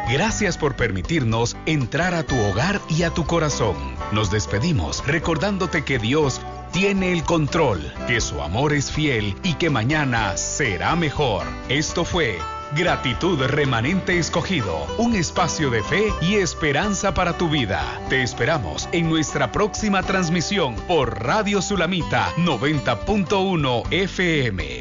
Gracias por permitirnos entrar a tu hogar y a tu corazón. Nos despedimos recordándote que Dios tiene el control, que su amor es fiel y que mañana será mejor. Esto fue Gratitud Remanente Escogido, un espacio de fe y esperanza para tu vida. Te esperamos en nuestra próxima transmisión por Radio Sulamita 90.1 FM.